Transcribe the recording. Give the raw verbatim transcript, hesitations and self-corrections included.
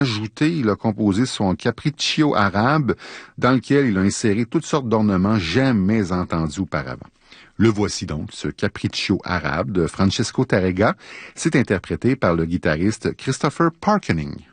ajouté, il a composé son Capriccio arabe, dans lequel il a inséré toutes sortes d'ornements jamais entendus auparavant. Le voici donc, ce Capriccio arabe de Francesco Tarrega. C'est interprété par le guitariste Christopher Parkening.